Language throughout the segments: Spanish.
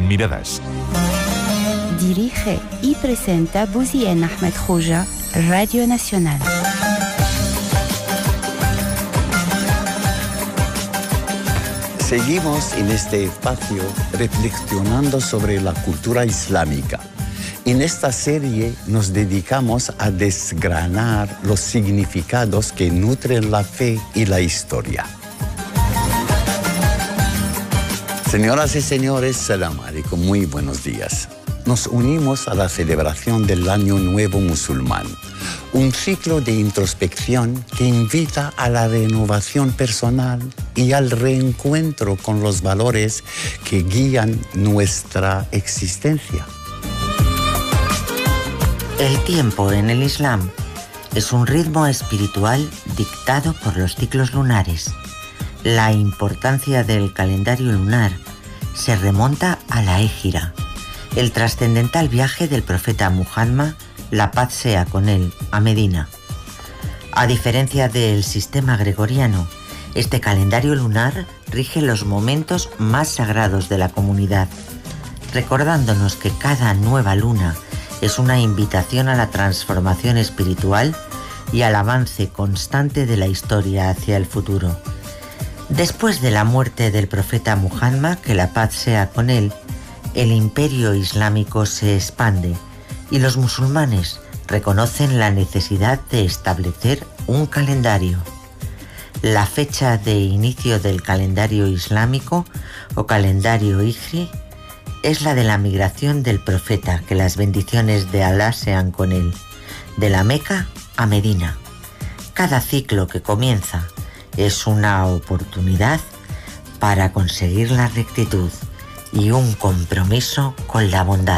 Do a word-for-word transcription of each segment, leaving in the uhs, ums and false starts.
Miradas. Dirige y presenta Bouzien Ahmed Khouja, Radio Nacional. Seguimos en este espacio reflexionando sobre la cultura islámica. En esta serie nos dedicamos a desgranar los significados que nutren la fe y la historia. Señoras y señores, salam alaikum, muy buenos días. Nos unimos a la celebración del Año Nuevo Musulmán, un ciclo de introspección que invita a la renovación personal y al reencuentro con los valores que guían nuestra existencia. El tiempo en el Islam es un ritmo espiritual dictado por los ciclos lunares. La importancia del calendario lunar se remonta a la Égira, el trascendental viaje del profeta Muhammad, la paz sea con él, a Medina. A diferencia del sistema gregoriano, este calendario lunar rige los momentos más sagrados de la comunidad, recordándonos que cada nueva luna es una invitación a la transformación espiritual y al avance constante de la historia hacia el futuro. Después de la muerte del profeta Muhammad, que la paz sea con él, el imperio islámico se expande y los musulmanes reconocen la necesidad de establecer un calendario. La fecha de inicio del calendario islámico o calendario hijri es la de la migración del profeta, que las bendiciones de Alá sean con él, de la Meca a Medina. Cada ciclo que comienza es una oportunidad para conseguir la rectitud y un compromiso con la bondad.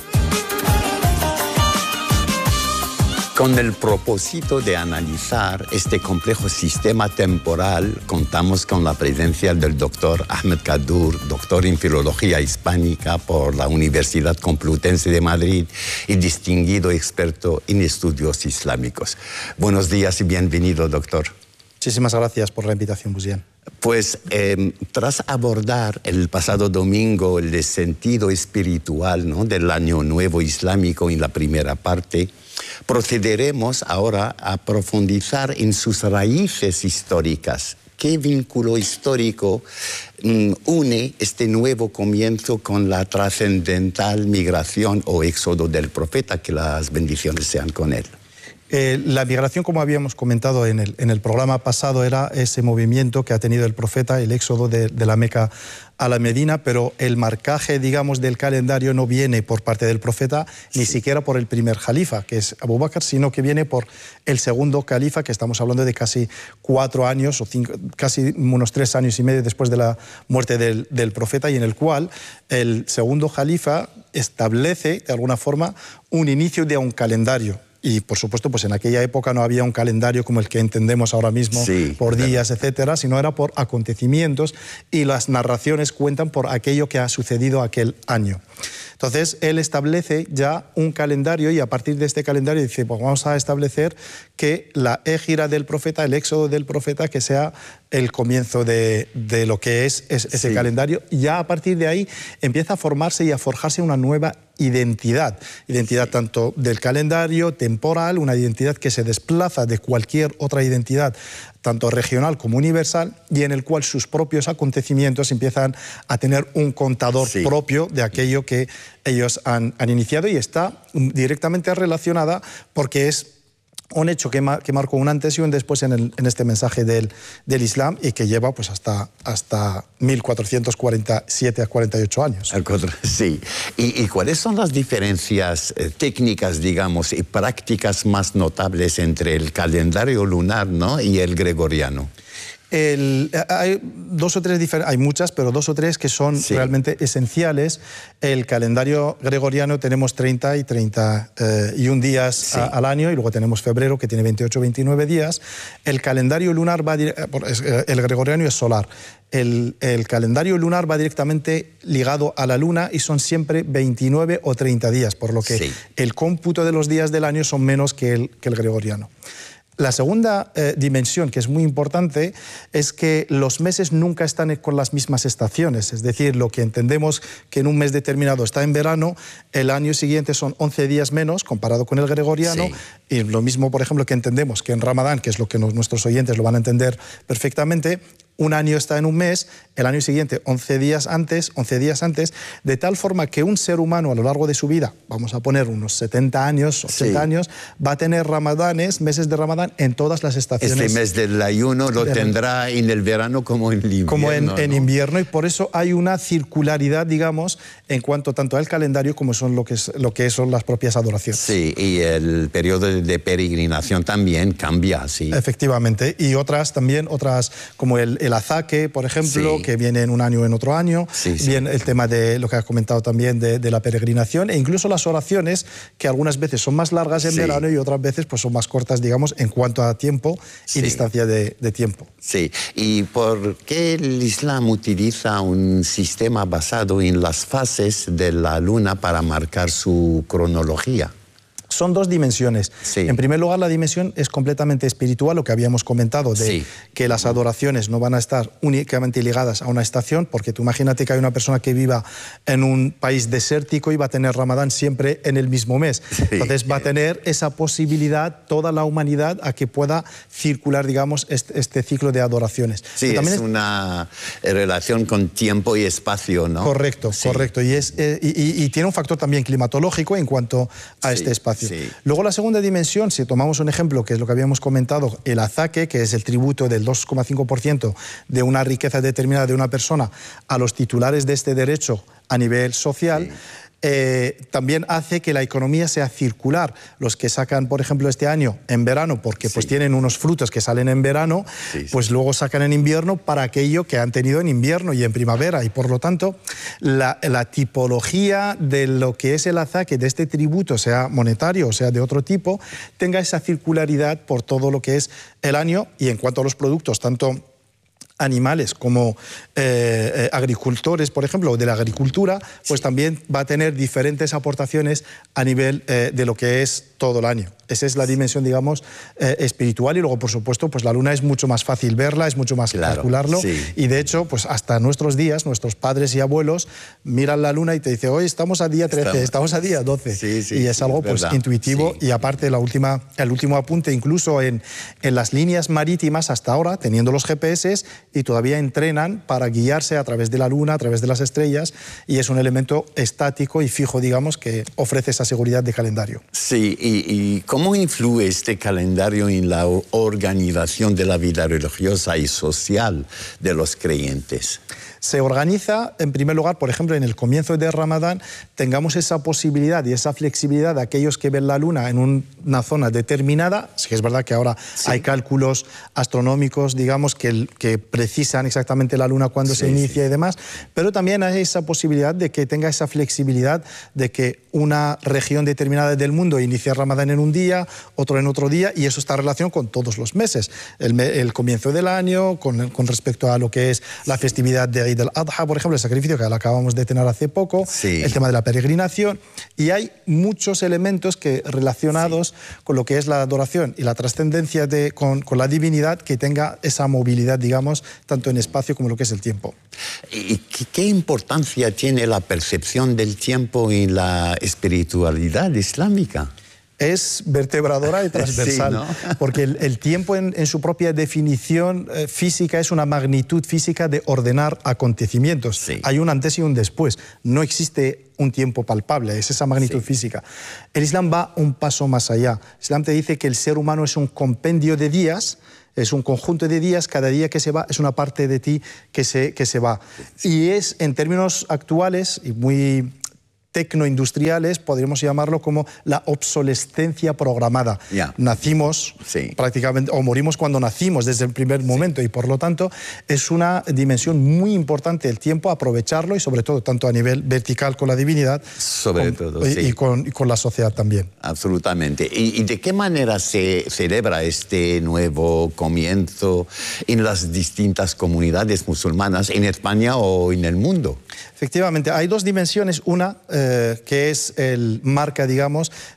Con el propósito de analizar este complejo sistema temporal, contamos con la presencia del doctor Ahmed Kaddour, doctor en Filología Hispánica por la Universidad Complutense de Madrid y distinguido experto en estudios islámicos. Buenos días y bienvenido, doctor. Muchísimas gracias por la invitación, Bouzien. Pues eh, tras abordar el pasado domingo el sentido espiritual, ¿no?, del Año Nuevo Islámico en la primera parte, procederemos ahora a profundizar en sus raíces históricas. ¿Qué vínculo histórico mm, une este nuevo comienzo con la trascendental migración o éxodo del profeta? Que las bendiciones sean con él. Eh, la migración, como habíamos comentado en el, en el programa pasado, era ese movimiento que ha tenido el profeta, el éxodo de, de la Meca a la Medina, pero el marcaje, digamos, del calendario no viene por parte del profeta, sí, ni siquiera por el primer califa, que es Abu Bakr, sino que viene por el segundo califa, que estamos hablando de casi cuatro años, o cinco, casi unos tres años y medio después de la muerte del, del profeta, y en el cual el segundo califa establece, de alguna forma, un inicio de un calendario. Y, por supuesto, pues en aquella época no había un calendario como el que entendemos ahora mismo, sí, por días, etcétera, sino era por acontecimientos, y las narraciones cuentan por aquello que ha sucedido aquel año. Entonces, él establece ya un calendario y a partir de este calendario dice, pues vamos a establecer que la égira del profeta, el éxodo del profeta, que sea el comienzo de, de lo que es, es ese sí. calendario. Y ya a partir de ahí empieza a formarse y a forjarse una nueva identidad. Identidad sí. tanto del calendario temporal, una identidad que se desplaza de cualquier otra identidad, tanto regional como universal, y en el cual sus propios acontecimientos empiezan a tener un contador sí. propio de aquello que ellos han, han iniciado, y está directamente relacionada porque es un hecho que, ma, que marcó un antes y un después en, el, en este mensaje del, del Islam, y que lleva pues hasta, hasta mil cuatrocientos cuarenta y siete a cuarenta y ocho años. Sí. ¿Y, y cuáles son las diferencias eh, técnicas, digamos, y prácticas más notables entre el calendario lunar, ¿no?, y el gregoriano? El, hay dos o tres diferentes, hay muchas, pero dos o tres que son sí. realmente esenciales. El calendario gregoriano tenemos treinta y treinta y un días sí. a, al año, y luego tenemos febrero, que tiene veintiocho, veintinueve días. El calendario lunar va, el gregoriano es solar. El, el calendario lunar va directamente ligado a la luna y son siempre veintinueve o treinta días, por lo que sí. el cómputo de los días del año son menos que el, que el gregoriano. La segunda eh, dimensión, que es muy importante, es que los meses nunca están con las mismas estaciones. Es decir, lo que entendemos que en un mes determinado está en verano, el año siguiente son once días menos comparado con el gregoriano. Sí. Y lo mismo, por ejemplo, que entendemos que en Ramadán, que es lo que nos, nuestros oyentes lo van a entender perfectamente, un año está en un mes, el año siguiente once días antes, once días antes, de tal forma que un ser humano a lo largo de su vida, vamos a poner unos setenta años, ochenta sí. años, va a tener ramadanes, meses de ramadán en todas las estaciones. Este mes del ayuno lo tendrá en el verano como en el invierno. Como en, ¿no? en invierno, y por eso hay una circularidad, digamos, en cuanto tanto al calendario como son lo que, es, lo que son las propias adoraciones. Sí, y el periodo de peregrinación también cambia, sí. Efectivamente, y otras también, otras como el el azaque, por ejemplo, sí. que viene en un año o en otro año, sí, sí. bien el tema de lo que has comentado también de, de la peregrinación, e incluso las oraciones, que algunas veces son más largas en sí. verano y otras veces pues son más cortas, digamos, en cuanto a tiempo y sí. distancia de, de tiempo. Sí, ¿y por qué el Islam utiliza un sistema basado en las fases de la luna para marcar su cronología? Son dos dimensiones. Sí. En primer lugar, la dimensión es completamente espiritual, lo que habíamos comentado, de sí. que las adoraciones no van a estar únicamente ligadas a una estación, porque tú imagínate que hay una persona que viva en un país desértico y va a tener Ramadán siempre en el mismo mes. Sí. Entonces va a tener esa posibilidad toda la humanidad a que pueda circular, digamos, este, este ciclo de adoraciones. Sí, es, es una relación con tiempo y espacio, ¿no? Correcto, sí. correcto. Y, es, eh, y, y, y tiene un factor también climatológico en cuanto a sí. este espacio. Sí. Luego la segunda dimensión, si tomamos un ejemplo, que es lo que habíamos comentado, el azaque, que es el tributo del dos coma cinco por ciento de una riqueza determinada de una persona a los titulares de este derecho a nivel social, sí. Eh, también hace que la economía sea circular. Los que sacan, por ejemplo, este año en verano, porque sí. pues tienen unos frutos que salen en verano, sí, sí. pues luego sacan en invierno para aquello que han tenido en invierno y en primavera, y por lo tanto la, la tipología de lo que es el azaque de este tributo, sea monetario o sea de otro tipo, tenga esa circularidad por todo lo que es el año. Y en cuanto a los productos, tanto animales como eh, eh, agricultores, por ejemplo, o de la agricultura, pues sí. también va a tener diferentes aportaciones a nivel eh, de lo que es todo el año. Esa es la dimensión, digamos, eh, espiritual. Y luego, por supuesto, pues la luna es mucho más fácil verla, es mucho más claro, calcularlo. Sí. Y de hecho, pues hasta nuestros días, nuestros padres y abuelos miran la luna y te dicen, hoy estamos a día trece, estamos, estamos a día doce. Sí, sí, y es sí, algo es pues intuitivo. Sí. Y aparte, la última, el último apunte, incluso en, en las líneas marítimas hasta ahora, teniendo los G P S, y todavía entrenan para guiarse a través de la luna, a través de las estrellas, y es un elemento estático y fijo, digamos, que ofrece esa seguridad de calendario. Sí, y, y ¿cómo influye este calendario en la organización de la vida religiosa y social de los creyentes? Se organiza, en primer lugar, por ejemplo, en el comienzo de Ramadán, tengamos esa posibilidad y esa flexibilidad de aquellos que ven la luna en una zona determinada. Sí que es verdad que ahora sí. hay cálculos astronómicos, digamos, que, que precisan exactamente la luna cuando sí, se inicia sí. y demás, pero también hay esa posibilidad de que tenga esa flexibilidad de que una región determinada del mundo inicia Ramadán en un día, otro en otro día, y eso está en relación con todos los meses. El, el comienzo del año, con, con respecto a lo que es la festividad de Eid al-Adha, por ejemplo, el sacrificio que lo acabamos de tener hace poco, sí. el tema de la peregrinación, y hay muchos elementos que relacionados sí. con lo que es la adoración y la trascendencia de, con, con la divinidad, que tenga esa movilidad, digamos, tanto en espacio como lo que es el tiempo. ¿Y qué importancia tiene la percepción del tiempo en la espiritualidad islámica? Es vertebradora y transversal, sí, ¿no? Porque el, el tiempo en, en su propia definición eh, física es una magnitud física de ordenar acontecimientos. Sí. Hay un antes y un después. No existe un tiempo palpable, es esa magnitud sí. física. El Islam va un paso más allá. El Islam te dice que el ser humano es un compendio de días, es un conjunto de días, cada día que se va es una parte de ti que se, que se va. Sí. Y es, en términos actuales y muy tecnoindustriales, podríamos llamarlo como la obsolescencia programada. Yeah. Nacimos sí. prácticamente, o morimos cuando nacimos desde el primer momento, sí. y por lo tanto es una dimensión muy importante el tiempo, aprovecharlo, y sobre todo tanto a nivel vertical con la divinidad, sobre con, todo, y, sí. y, con, y con la sociedad también. Absolutamente. ¿Y, y de qué manera se celebra este nuevo comienzo en las distintas comunidades musulmanas en España o en el mundo? Efectivamente, hay dos dimensiones. Una, eh, que es el marca, digamos,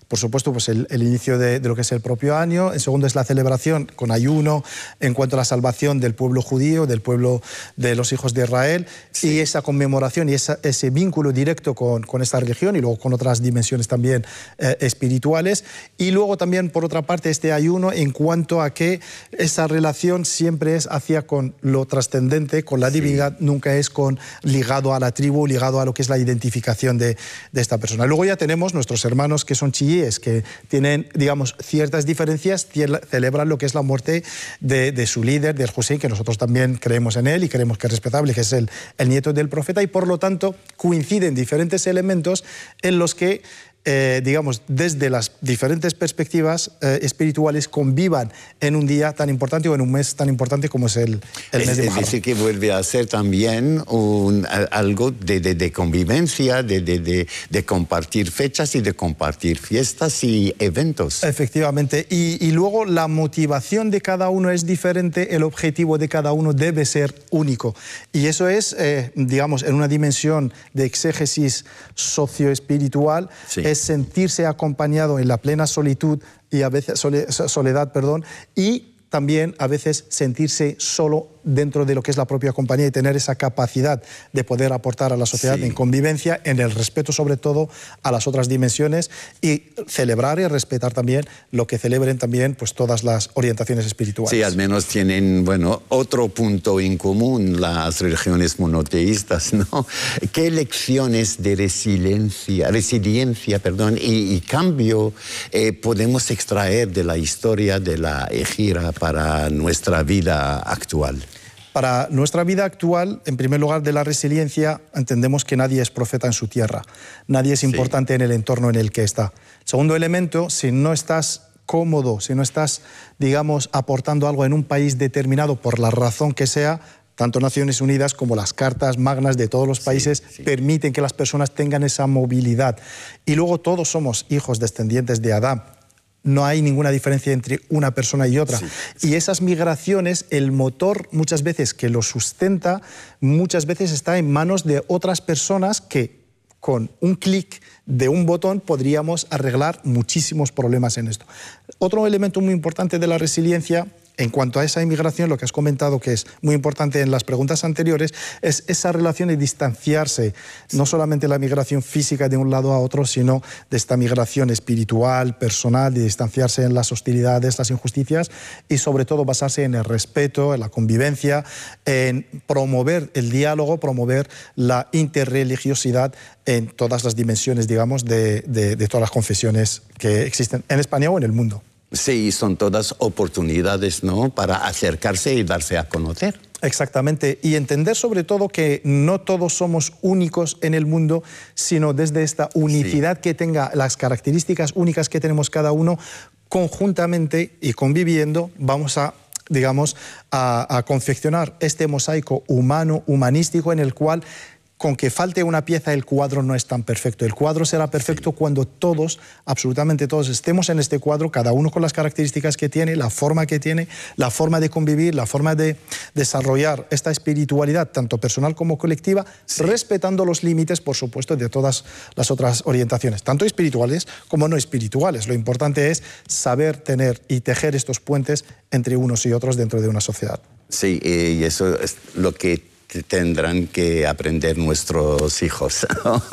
por supuesto, pues el, el inicio de, de lo que es el propio año. En segundo es la celebración con ayuno en cuanto a la salvación del pueblo judío, del pueblo de los hijos de Israel, sí. y esa conmemoración y esa, ese vínculo directo con, con esta religión y luego con otras dimensiones también eh, espirituales. Y luego también, por otra parte, este ayuno en cuanto a que esa relación siempre es hacia con lo trascendente, con la divinidad, sí. nunca es con ligado a la tribu, ligado a lo que es la identificación de, de esta persona. Luego ya tenemos nuestros hermanos que son chiíes, que tienen, digamos, ciertas diferencias, celebran lo que es la muerte de, de su líder, del Hussein, que nosotros también creemos en él y creemos que es respetable, que es el, el nieto del profeta, y por lo tanto coinciden diferentes elementos en los que Eh, digamos, desde las diferentes perspectivas eh, espirituales convivan en un día tan importante o en un mes tan importante como es el, el es, mes de Muharram. Es decir, que vuelve a ser también un, algo de, de, de convivencia, de, de, de, de compartir fechas y de compartir fiestas y eventos. Efectivamente, y, y luego la motivación de cada uno es diferente, el objetivo de cada uno debe ser único. Y eso es, eh, digamos, en una dimensión de exégesis socioespiritual, sí. es sentirse acompañado en la plena solitud y a veces soledad, perdón, y también a veces sentirse solo dentro de lo que es la propia compañía y tener esa capacidad de poder aportar a la sociedad sí. en convivencia, en el respeto sobre todo a las otras dimensiones y celebrar y respetar también lo que celebren también pues todas las orientaciones espirituales. Sí, al menos tienen, bueno, otro punto en común las religiones monoteístas, ¿no? ¿Qué lecciones de resiliencia, resiliencia perdón, y, y cambio eh, podemos extraer de la historia de la Égira para nuestra vida actual? Para nuestra vida actual, en primer lugar, de la resiliencia, entendemos que nadie es profeta en su tierra. Nadie es importante sí. en el entorno en el que está. Segundo elemento, si no estás cómodo, si no estás, digamos, aportando algo en un país determinado por la razón que sea, tanto Naciones Unidas como las cartas magnas de todos los países sí, sí. permiten que las personas tengan esa movilidad. Y luego todos somos hijos descendientes de Adán. No hay ninguna diferencia entre una persona y otra. Sí, sí. Y esas migraciones, el motor muchas veces que lo sustenta, muchas veces está en manos de otras personas que con un clic de un botón podríamos arreglar muchísimos problemas en esto. Otro elemento muy importante de la resiliencia, en cuanto a esa inmigración, lo que has comentado que es muy importante en las preguntas anteriores, es esa relación de distanciarse, no solamente la migración física de un lado a otro, sino de esta migración espiritual, personal, de distanciarse en las hostilidades, las injusticias y sobre todo basarse en el respeto, en la convivencia, en promover el diálogo, promover la interreligiosidad en todas las dimensiones, digamos, de, de, de todas las confesiones que existen en España o en el mundo. Sí, son todas oportunidades, ¿no?, para acercarse y darse a conocer. Exactamente, y entender sobre todo que no todos somos únicos en el mundo, sino desde esta unicidad sí. que tenga las características únicas que tenemos cada uno, conjuntamente y conviviendo, vamos a, digamos, a, a confeccionar este mosaico humano, humanístico, en el cual con que falte una pieza el cuadro no es tan perfecto. El cuadro será perfecto sí. cuando todos, absolutamente todos, estemos en este cuadro, cada uno con las características que tiene, la forma que tiene, la forma de convivir, la forma de desarrollar esta espiritualidad, tanto personal como colectiva, sí. respetando los límites, por supuesto, de todas las otras orientaciones, tanto espirituales como no espirituales. Lo importante es saber tener y tejer estos puentes entre unos y otros dentro de una sociedad. Sí, y eso es lo que tendrán que aprender nuestros hijos.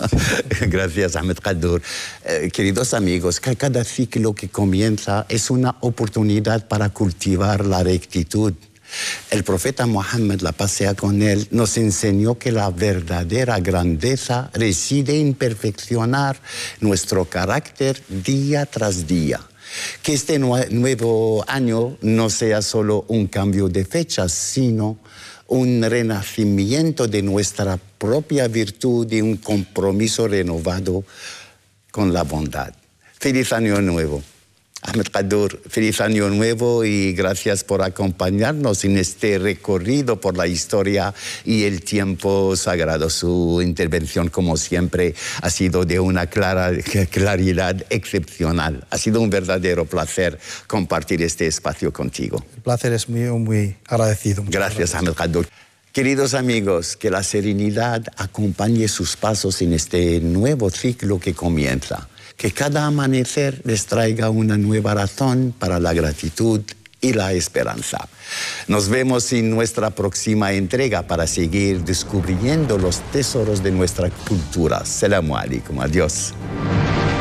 Gracias, Ahmed Kaddour. Eh, queridos amigos, cada ciclo que comienza es una oportunidad para cultivar la rectitud. El profeta Muhammad, la paz sea con él, nos enseñó que la verdadera grandeza reside en perfeccionar nuestro carácter día tras día. Que este nuevo año no sea solo un cambio de fechas, sino un renacimiento de nuestra propia virtud y un compromiso renovado con la bondad. Feliz Año Nuevo. Ahmed Kaddour, feliz Año Nuevo y gracias por acompañarnos en este recorrido por la historia y el tiempo sagrado. Su intervención, como siempre, ha sido de una clara, claridad excepcional. Ha sido un verdadero placer compartir este espacio contigo. El placer es mío, muy agradecido. Gracias, gracias, Ahmed Kaddour. Queridos amigos, que la serenidad acompañe sus pasos en este nuevo ciclo que comienza. Que cada amanecer les traiga una nueva razón para la gratitud y la esperanza. Nos vemos en nuestra próxima entrega para seguir descubriendo los tesoros de nuestra cultura. Selamu alaikum. Adiós.